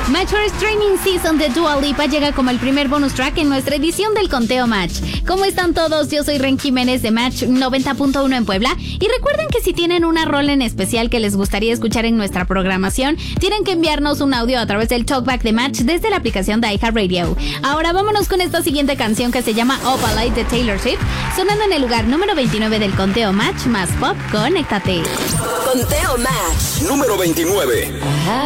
Mature Streaming Season de Dua Lipa llega como el primer bonus track en nuestra edición del Conteo Match. ¿Cómo están todos? Yo soy Ren Jiménez de Match 90.1 en Puebla. Y recuerden que si tienen una rola en especial que les gustaría escuchar en nuestra programación, tienen que enviarnos un audio a través del Talkback de Match desde la aplicación de iHeartRadio. Ahora vámonos con esta siguiente canción que se llama Opalite de Taylor Swift, sonando en el lugar número 29 del Conteo Match más Pop. Conéctate. Conteo Match número 29.